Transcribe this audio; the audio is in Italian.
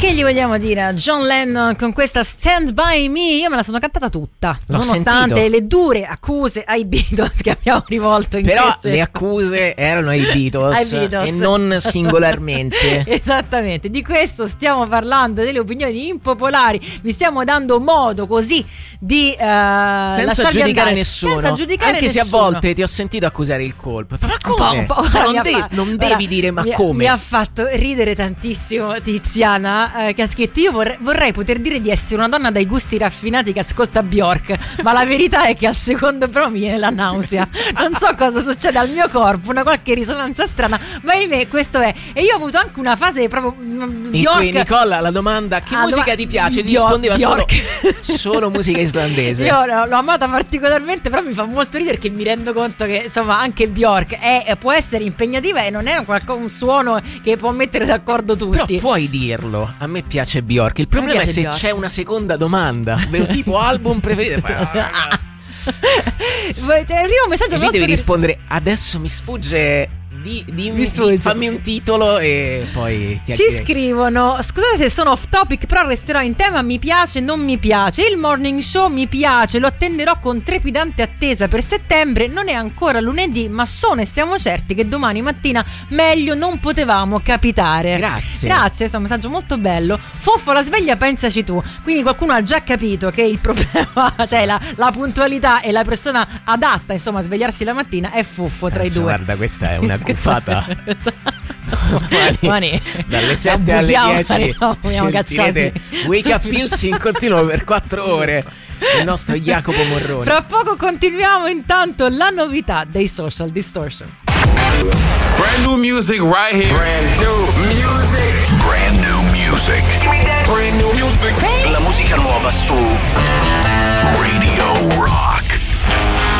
Che gli vogliamo dire a John Lennon con questa Stand By Me? Io me la sono cantata tutta, nonostante sentito. le dure accuse ai Beatles che abbiamo rivolto in Però queste... le accuse erano ai Beatles, Ai Beatles. e non singolarmente. Esattamente, di questo stiamo parlando, delle opinioni impopolari. Vi stiamo dando modo così di Senza lasciarvi giudicare andare. nessuno. Senza giudicare Anche se a nessuno. volte ti ho sentito accusare il colpo. Ma come? Un po'. Non devi dire ma come. Mi ha fatto ridere tantissimo Tiziana, che ha scritto: io vorrei poter dire di essere una donna dai gusti raffinati che ascolta Bjork, ma la verità è che al secondo però mi viene la nausea. Non so cosa succede al mio corpo, una qualche risonanza strana, ma ahimè questo è. E io ho avuto anche una fase proprio Bjork, in cui Nicola alla domanda che musica ti piace gli rispondeva solo musica islandese. Io l'ho amata particolarmente, però mi fa molto ridere che mi rendo conto che insomma anche Bjork può essere impegnativa e non è un suono che può mettere d'accordo tutti. Però puoi dirlo, a me piace Bjork. Il problema è se Bjork. c'è una seconda domanda, ovvero tipo album preferito. Arriva un messaggio E lì molto devi rispondere: adesso mi sfugge. Fammi un titolo e poi ti Ci scrivono: scusate se sono off topic, però resterò in tema. Mi piace, non mi piace. Il morning show mi piace, lo attenderò con trepidante attesa per settembre. Non è ancora lunedì, ma sono e siamo certi che domani mattina meglio non potevamo capitare. Grazie, questo è un messaggio molto bello. Foffo la sveglia, pensaci tu. Quindi qualcuno ha già capito che il problema, cioè la puntualità e la persona adatta insomma a svegliarsi la mattina è Fuffo tra i due. Guarda, questa è una fata. Mani. Dalle 7 alle 10 sentirete sentirete Wake Up Pills in continuo per 4 ore. Il nostro Jacopo Morrone. Fra poco continuiamo, intanto la novità dei Social Distortion. Brand new music right here. Brand new music. Brand new music. Brand new music. La musica nuova su